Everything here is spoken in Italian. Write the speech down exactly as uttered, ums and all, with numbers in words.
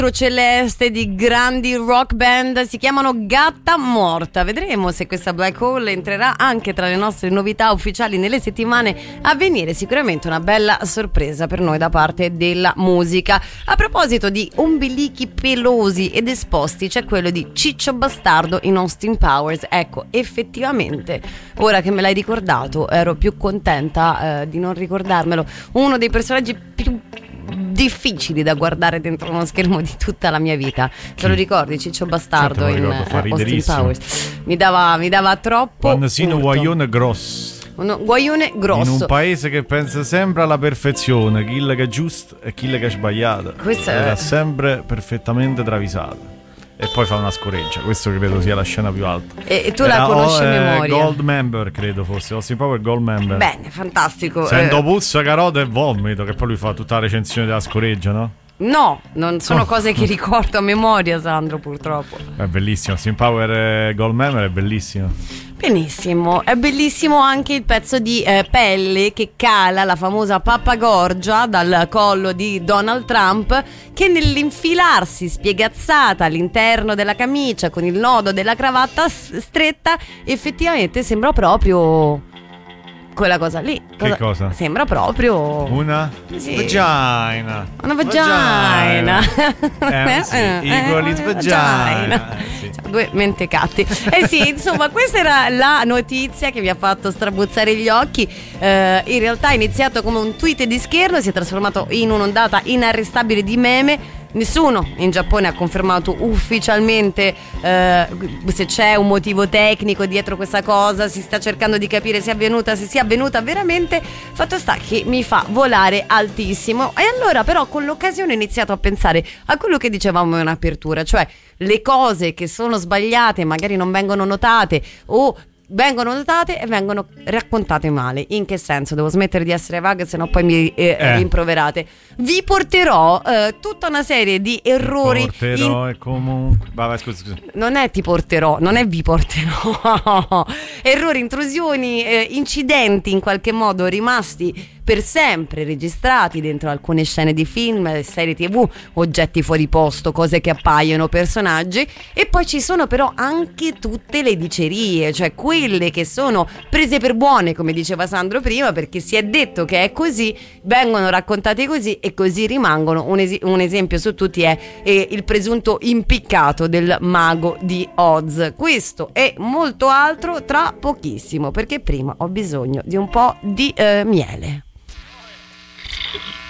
celeste di grandi rock band, si chiamano Gatta Morta. Vedremo se questa Black Hole entrerà anche tra le nostre novità ufficiali nelle settimane a venire. Sicuramente una bella sorpresa per noi da parte della musica. A proposito di ombelichi pelosi ed esposti, c'è quello di Ciccio Bastardo in Austin Powers. Ecco, effettivamente, ora che me l'hai ricordato, ero più contenta eh, di non ricordarmelo. Uno dei personaggi più difficili da guardare dentro uno schermo di tutta la mia vita. Te lo ricordi Ciccio Bastardo? Certo, in ricordo, uh, Austin Powers? Mi dava, mi dava troppo quando sino urto. guaglione grosso. Un guaglione grosso. In un paese che pensa sempre alla perfezione, chi che è giusto e chi che è sbagliato. Questa era è... sempre perfettamente travisato. E poi fa una scoreggia. Questo credo sia la scena più alta. E, e tu Era, la conosci oh, a eh, memoria? Gold Member credo fosse Austin Power Gold Member. Bene, fantastico. Sento eh... puzza, carota e vomito. Che poi lui fa tutta la recensione della scoreggia, no? No, non sono Oh. cose che ricordo a memoria, Sandro, purtroppo. È bellissimo, Austin Power e Gold Member è bellissimo. Benissimo, è bellissimo anche il pezzo di eh, pelle che cala, la famosa pappagorgia dal collo di Donald Trump, che nell'infilarsi spiegazzata all'interno della camicia con il nodo della cravatta s- stretta effettivamente sembra proprio quella cosa lì. Che cosa? Sembra proprio Una sì. vagina. Una vagina. Eh, sì, equal is vagina. Eh, sì. Due mentecatti. Eh sì, insomma, questa era la notizia che mi ha fatto strabuzzare gli occhi. Eh, in realtà è iniziato come un tweet di scherno, si è trasformato in un'ondata inarrestabile di meme. Nessuno in Giappone ha confermato ufficialmente eh, se c'è un motivo tecnico dietro questa cosa, si sta cercando di capire se è avvenuta, se sia avvenuta veramente. Fatto sta che mi fa volare altissimo. E allora però con l'occasione ho iniziato a pensare a quello che dicevamo in apertura, cioè le cose che sono sbagliate magari non vengono notate o vengono notate e vengono raccontate male. In che senso? Devo smettere di essere vaga, sennò poi mi eh, Eh. rimproverate. Vi porterò eh, tutta una serie di errori. Porterò in- e comunque. Vai, vai, scusa, scusa. Non è ti porterò, non è vi porterò. Errori, intrusioni, eh, incidenti in qualche modo rimasti per sempre registrati dentro alcune scene di film, serie tv, oggetti fuori posto, cose che appaiono, personaggi. E poi ci sono però anche tutte le dicerie, cioè quelle che sono prese per buone, come diceva Sandro prima, perché si è detto che è così, vengono raccontate così e così rimangono. Un, es- un esempio su tutti è eh, il presunto impiccato del mago di Oz. Questo e molto altro tra pochissimo, perché prima ho bisogno di un po' di eh, miele.